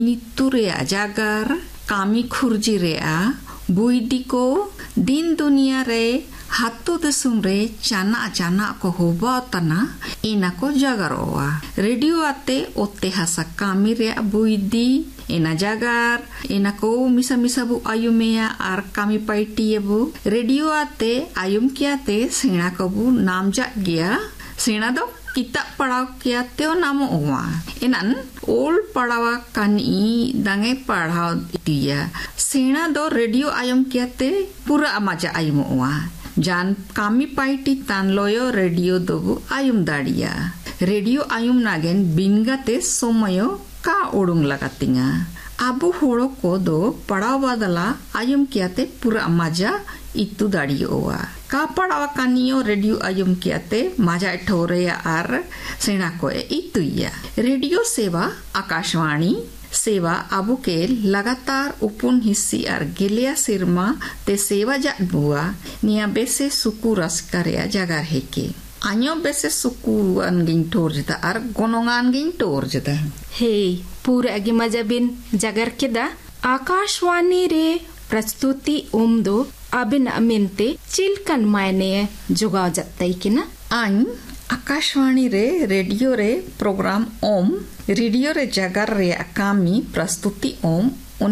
nitu rea jagar kami khurji rea buidi ko din dunia re hatu desum re chana ko hoba tana ina ko jagar owa. Radio ate otte hasa kami rea buidi ina jagar ina ko misa bu ayumea ar kami paiti bu. Radio ate ayum kiate sena ko bu namja gya sena do kita padaw kia teo namo owa. Enan ol padawa kani dangai padaw dia. Sena do radio ayam kia te pura amaja ayam owa. Jan kami paiti tan loyo radio dogu ayam dadia. Radio ayam nagen binga te somayo ka odung lagatinga. Abu horo ko do padaw badala ayam kia te pura amaja itu dadi owa. Kapadawa kaniyo radio ayum kiate maja ठोरे are सेना को itu ya. Radio सेवा आकाशवाणी सेवा अबु के लगातार उपुन हिस्सी are गिलिया सिरमा ते सेवा जा बुआ निया बेसे सुकु रस करया जगार हेके अन्यो बेसे सुकु अनगिन टोरजता आर गोनोंगान गिन टोरजता हे पूरा अगी मजा बिन जगर केदा आकाशवाणी रे प्रस्तुति उमदो अबिन अमिनते चिलकन मायने जुगाव जत्तई किना आइन आकाशवाणी रे रेडियो रे प्रोग्राम ओम रेडियो रे जगर रे कामी प्रस्तुति ओम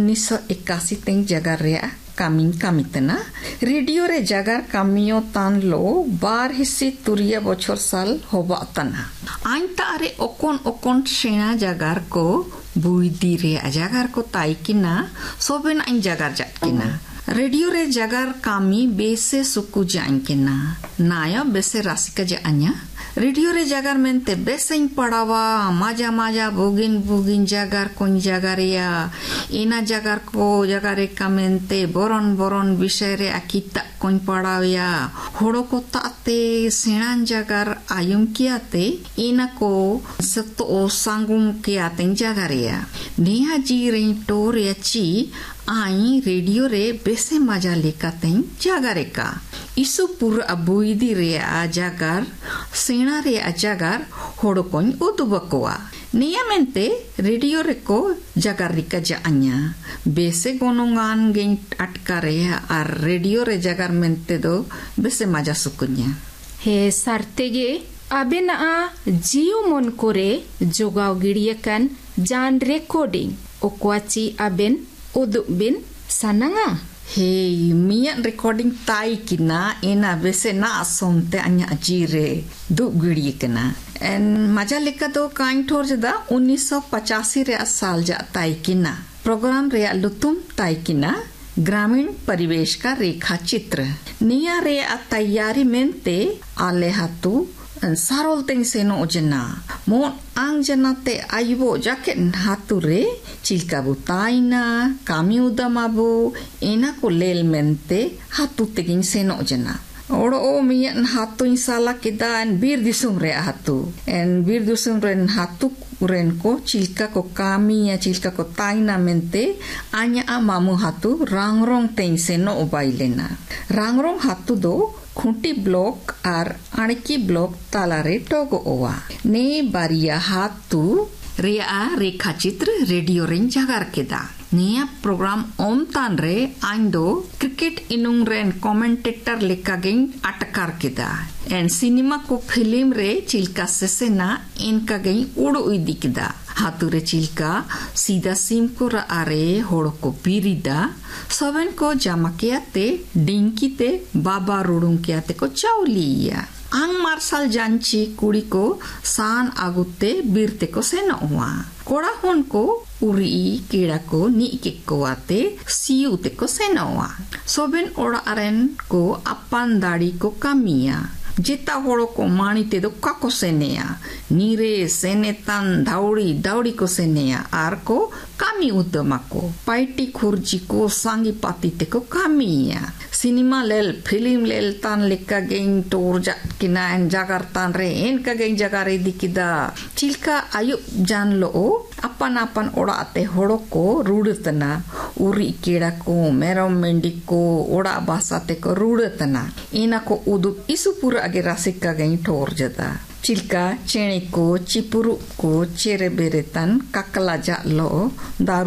1981 तें जगर रे कामितना रेडियो रे जगर कामियो तान लो बार हिस्सी तुरिया बछर साल होबा तना आइन तारे ओकोन सेना जगर को बुईदी रे जगर को ताई किना सोबेन आइन जगर जात किना रेडियो रे जगर कामी बेसे सुकु जाइन किना नाया बेसे रासिका जाanya रेडियो रे जगर मेंते बेसें पड़ावा माजा बुगिन जगर कोन जगर या इना जगर को जगर का मेंते बोरन विषय रे अकिता कोन पड़ावया होड़ो को ताते सेणान जगर आयुम कियाते इना को सतो सांगुम कियाते जगर या नेहा जी रे टोर याची आई रेडियो रे बेसे मजा लेकाते जगरे का इस पूरा अबुईदी रे जगर सेना रे जगर होड़कोन उदुबकोआ नियमते रेडियो रे को जगर रिका जाanya बेसे गोनोंगान गें अटकारे आर रेडियो रे जगर मेंते दो बेसे मजा सुकुnya हे सार्तेगे अबेना जियो मन कोरे जोगाव गिड़ियकन जान रिकॉर्डिंग ओक्वाची अबेन उदुक बिन sananga हे मिया रिकॉर्डिंग ताई किना एना बेसे ना सोमते अन्या जीरे दु गिड़ी किना एन मजा लेका दो काइन ठोर जदा 1985 रे साल जा ताई किना प्रोग्राम रे लुतुम ताई किना ग्रामीण परिवेश का रेखा चित्र निया रे तैयारी मेंते आले हातु सारोल तें सेनो जना मोन आंग जनाते आइबो जाके हातु रे चिलका बुताइना कामी उदमाबो एना को लेल मेंते हातु तेगिन सेनो जना ओड़ो ओ मियन हातु इंसाला किदा एन बीर दिसुम रे हातु एन बीर दिसुम रे हातु रेन को चिलका को कामी या चिलका को ताइना मेंते आन्या आ मामू हातु रांगरोंग तें सेनो उबाइलेना रांगरोंग हातु दो Khunti block are अणकी block तालारे Togo ओवा ने बारिया हातु रेया रेखा चित्र रेडियो रें जगार केदा निया प्रोग्राम ओम तान रे आइंदो क्रिकेट इनुंग रेन कमेंटेटर लेका गें अटकार केदा एन सिनेमा को फिल्म रे चिलका सेसेना इनका गें उड़ो उइदी केदा हातुरे चिलका सीधा सिम को आरे होड़ो को पीरिदा सबन को जामा कियाते डिंकी ते बाबा रोडुं कियाते को चाउलिया आंग मार्शल जानची कुड़ी को सान आगुते बीरते को सेनो हुआ कोड़ा होन को उरी कीड़ा को नीके को आते सीयू ते को सेनो हुआ सोबेन ओड़ा अरेन को अपन दाड़ी को कामिया जिता होड़ो को मानी ते दो काको सेनेया नीरे सेने तन दाउड़ी को सेनेया आर को कामी उदमा को पाइटी खुर्जी को सांगी पाती ते को कामिया सिनेमा लेल फिल्म लेल तान लेका गें टोर जा किना एन जगार तान रे एन का गें जगार रे दिकिदा चिलका आयु जान लो अपन ओड़ाते होड़ो को रूड़तना उरी कीड़ा को मेरम मेंडी को ओड़ा बासाते को रूड़तना इना को उदु इसु पूरा आगे रासिका गें टोर जदा चिल्का चेणे को चिपुरु को चेरे बेरेतन ककला जा लो दारू